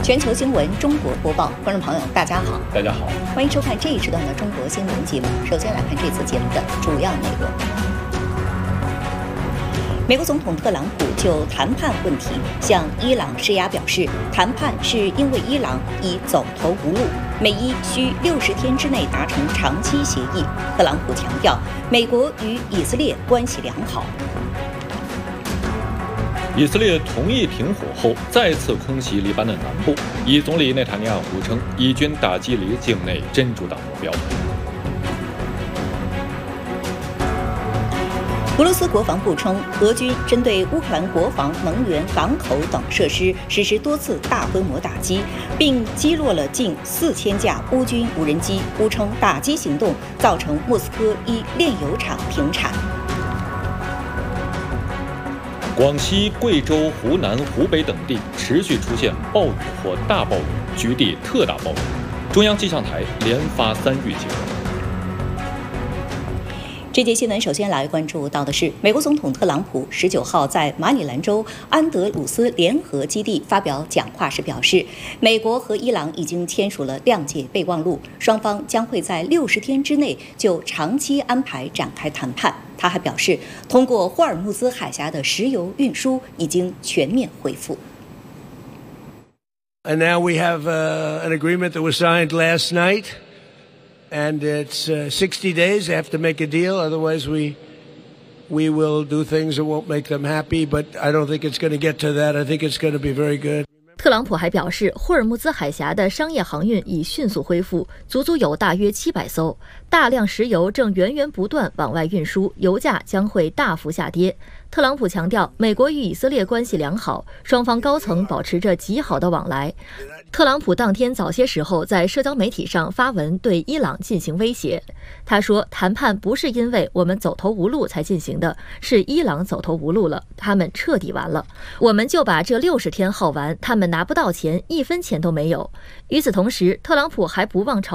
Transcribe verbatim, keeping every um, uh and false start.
全球新闻中国播报，观众朋友大家好， 大家好， 欢迎收看这一时段的中国新闻节目。首先来看这次节目的主要内容。美国总统特朗普就谈判问题向伊朗施压，表示谈判是因为伊朗已走投无路，美伊需六十天之内达成长期协议。特朗普强调，美国与以色列关系良好。 以色列同意停火后，再次空袭黎巴嫩南部。以总理内塔尼亚胡称，以军打击离境内真主党目标。 俄罗斯国防部称，俄军针对乌克兰国防、能源、港口等设施实施多次大规模打击，并击落了近四千架乌军无人机。乌称打击行动造成莫斯科一炼油厂停产。 广西、贵州、湖南、湖北等地持续出现暴雨或大暴雨，局地特大暴雨。中央气象台连发三预警。 这节新闻首先来关注到的是，美国总统特朗普十九号在马里兰州安德鲁斯联合基地发表讲话时表示，美国和伊朗已经签署了谅解备忘录，双方将会在六十天之内就长期安排展开谈判。他还表示，通过霍尔木兹海峡的石油运输已经全面恢复。 And now we have uh, an agreement that was signed last night. And it's uh, sixty days. They have to make a deal. Otherwise, we we will do things that won't make them happy. But I don't think it's going to get to that. I think it's going to be very good. 特朗普还表示，霍尔木兹海峡的商业航运已迅速恢复，足足有大约七百艘，大量石油正源源不断往外运输，油价将会大幅下跌。特朗普强调，美国与以色列关系良好，双方高层保持着极好的往来。特朗普当天早些时候在社交媒体上发文对伊朗进行威胁。他说，谈判不是因为我们走投无路才进行的，是伊朗走投无路了，他们彻底完了，我们就把这六十天耗完，他们拿不到钱，一分钱都没有。与此同时，特朗普还不忘朝